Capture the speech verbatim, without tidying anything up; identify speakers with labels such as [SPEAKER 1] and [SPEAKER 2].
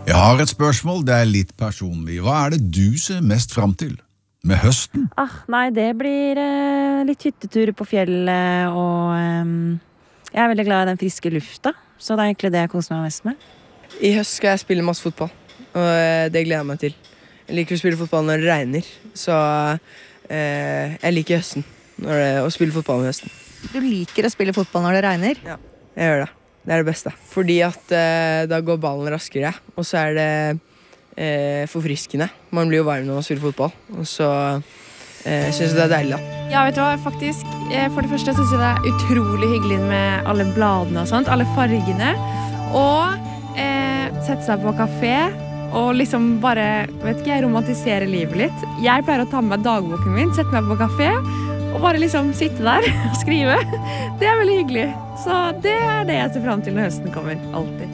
[SPEAKER 1] Jeg har et spørsmål, det er litt personlig. Hva er det du ser mest frem til med høsten?
[SPEAKER 2] Ah, nei, det blir eh, litt hytteturer på fjellet, og ehm, jeg er veldig glad i den friske lufta, så det er egentlig det jeg koser meg mest med.
[SPEAKER 3] I høst skal jeg spille masse fotball, og eh, det gleder jeg meg til. Jeg liker å spille fotball når det regner, så eh, jeg liker høsten, når det, å spille fotball med høsten.
[SPEAKER 4] Du liker å spille fotball når det regner?
[SPEAKER 3] Ja, jeg gjør det. Det er det beste. Fordi at eh, da går ballen raskere, og så er det eh, forfriskende. Man blir jo varm når man spiller fotball, og så eh, synes jeg det er deilig da.
[SPEAKER 5] Ja, vet du hva, faktisk, eh, for det første synes jeg det er utrolig hyggelig med alle bladene og sånt, alle fargene, og eh, sette seg på kafé, og liksom bare, vet ikke, jeg romantiserer livet litt. Jeg pleier å ta med meg dagboken min, sette meg på kafé, og bare liksom sitte der og skrive. Det er veldig hyggelig. Så det er det jeg ser frem til når høsten kommer, alltid.